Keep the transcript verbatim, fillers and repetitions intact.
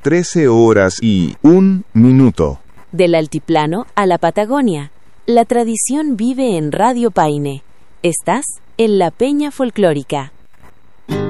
trece horas y un minuto. Del altiplano a la Patagonia, la tradición vive en Radio Paine. Estás en la Peña Folclórica.